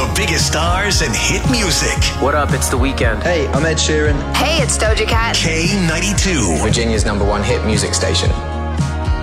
The biggest stars and hit music. What up? It's The Weeknd. Hey, I'm Ed Sheeran. Hey, it's Doja Cat. K92. Virginia's #1 hit music station.